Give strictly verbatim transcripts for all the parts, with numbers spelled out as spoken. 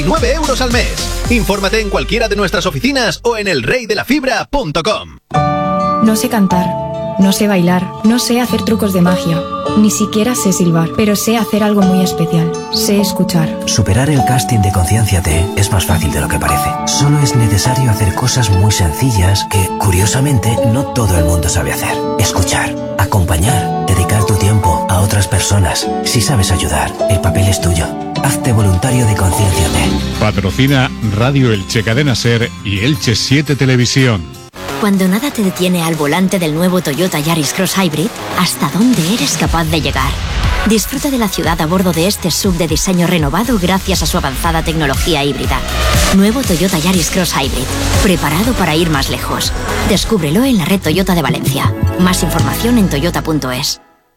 nueve euros al mes. Infórmate en cualquiera de nuestras oficinas o en el rey de la fibra punto com. No sé cantar, no sé bailar, no sé hacer trucos de magia, ni siquiera sé silbar, pero sé hacer algo muy especial, sé escuchar. Superar el casting de Concienciate es más fácil de lo que parece. Solo es necesario hacer cosas muy sencillas que, curiosamente, no todo el mundo sabe hacer. Escuchar, acompañar, dedicar tu tiempo a otras personas. Si sabes ayudar, el papel es tuyo. Hazte voluntario de Concienciate. Patrocina Radio Elche Cadena Ser y Elche siete Televisión. Cuando nada te detiene al volante del nuevo Toyota Yaris Cross Hybrid, ¿hasta dónde eres capaz de llegar? Disfruta de la ciudad a bordo de este S U V de diseño renovado gracias a su avanzada tecnología híbrida. Nuevo Toyota Yaris Cross Hybrid, preparado para ir más lejos. Descúbrelo en la red Toyota de Valencia. Más información en toyota punto es.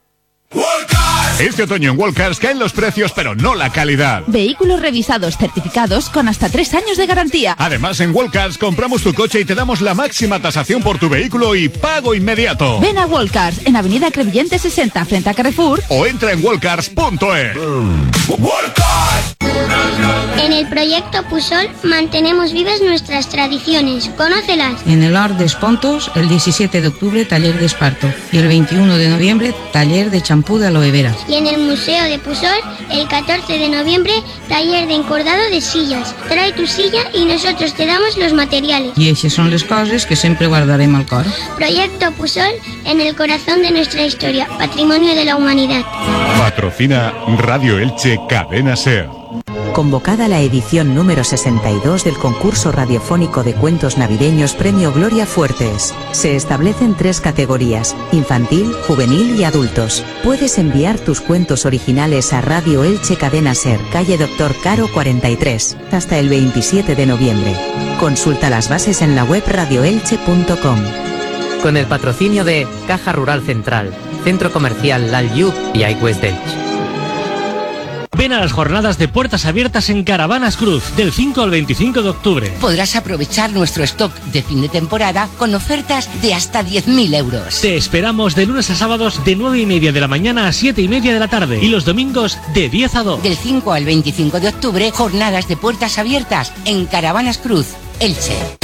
Este otoño en Walkers caen los precios, pero no la calidad. Vehículos revisados, certificados, con hasta tres años de garantía. Además, en Walkers compramos tu coche y te damos la máxima tasación por tu vehículo y pago inmediato. Ven a Walkers, en Avenida Crevillente sesenta, frente a Carrefour. O entra en walkers punto es. En el proyecto Pusol mantenemos vivas nuestras tradiciones. Conócelas. En el Hort de Espontos, el diecisiete de octubre, taller de esparto. Y el veintiuno de noviembre, taller de champú de aloe vera. Y en el Museo de Pusol, el catorce de noviembre, taller de encordado de sillas. Trae tu silla y nosotros te damos los materiales. Y esas son las cosas que siempre guardaremos al cor. Proyecto Pusol, en el corazón de nuestra historia, patrimonio de la humanidad. Patrocina Radio Elche Cadena Ser. Convocada la edición número sesenta y dos del concurso radiofónico de cuentos navideños Premio Gloria Fuertes. Se establecen tres categorías: infantil, juvenil y adultos. Puedes enviar tus cuentos originales a Radio Elche Cadena Ser, calle Doctor Caro cuarenta y tres, hasta el veintisiete de noviembre. Consulta las bases en la web radio elche punto com. Con el patrocinio de Caja Rural Central, Centro Comercial Lalyu y iWest Elche. Ven a las jornadas de puertas abiertas en Caravanas Cruz, del cinco al veinticinco de octubre. Podrás aprovechar nuestro stock de fin de temporada con ofertas de hasta diez mil euros. Te esperamos de lunes a sábados de nueve y media de la mañana a siete y media de la tarde y los domingos de diez a dos. Del cinco al veinticinco de octubre, jornadas de puertas abiertas en Caravanas Cruz, Elche.